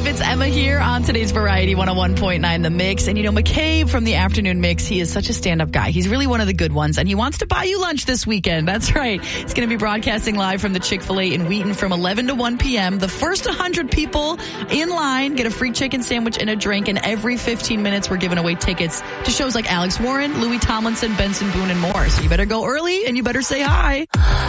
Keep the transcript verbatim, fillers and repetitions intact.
It's Emma here on today's Variety one oh one point nine The Mix. And you know, McCabe from the Afternoon Mix, he is such a stand-up guy. He's really one of the good ones, and he wants to buy you lunch this weekend. That's right. He's going to be broadcasting live from the Chick-fil-A in Wheaton from eleven to one p.m. The first one hundred people in line get a free chicken sandwich and a drink, and every fifteen minutes we're giving away tickets to shows like Alex Warren, Louis Tomlinson, Benson Boone, and more. So you better go early, and you better say hi.